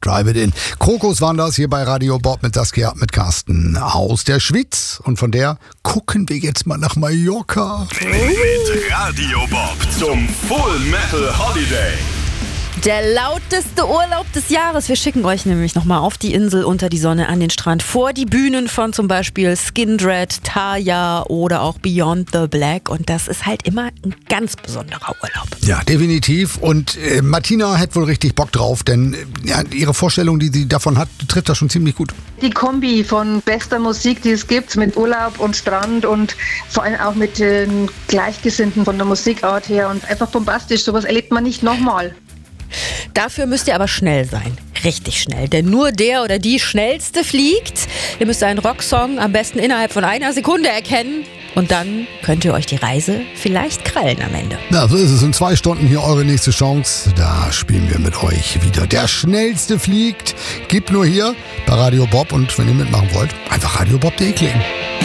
Drive It In. Krokus waren das hier bei Radio Bob mit Saskia, mit Carsten aus der Schweiz. Und von der gucken wir jetzt mal nach Mallorca. Mit Radio Bob zum Full Metal Holiday. Der lauteste Urlaub des Jahres. Wir schicken euch nämlich nochmal auf die Insel, unter die Sonne, an den Strand, vor die Bühnen von zum Beispiel Skindred, Taya oder auch Beyond the Black. Und das ist halt immer ein ganz besonderer Urlaub. Ja, definitiv. Und Martina hat wohl richtig Bock drauf, denn ihre Vorstellung, die sie davon hat, trifft das schon ziemlich gut. Die Kombi von bester Musik, die es gibt, mit Urlaub und Strand und vor allem auch mit den Gleichgesinnten von der Musikart her und einfach bombastisch. Sowas erlebt man nicht nochmal. Dafür müsst ihr aber schnell sein. Richtig schnell. Denn nur der oder die Schnellste fliegt. Ihr müsst einen Rocksong am besten innerhalb von einer Sekunde erkennen. Und dann könnt ihr euch die Reise vielleicht krallen am Ende. Na, so ist es. In 2 Stunden hier eure nächste Chance. Da spielen wir mit euch wieder. Der Schnellste fliegt. Gibt nur hier bei Radio Bob. Und wenn ihr mitmachen wollt, einfach radiobob.de klicken.